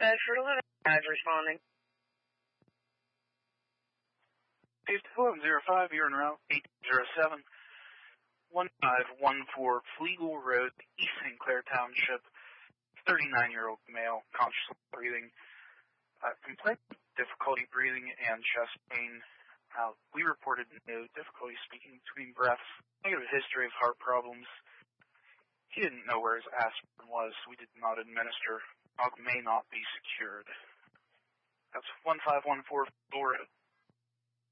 Bedford 11 guys responding. 1105, you're en route 807 1514 Fleagle Road, East St. Clair Township. 39-year-old male, conscious breathing, complaint of difficulty breathing and chest pain. We reported no difficulty speaking between breaths, negative history of heart problems. He didn't know where his aspirin was. We did not administer. Dog may not be secured. That's 1514 Fleagle Road.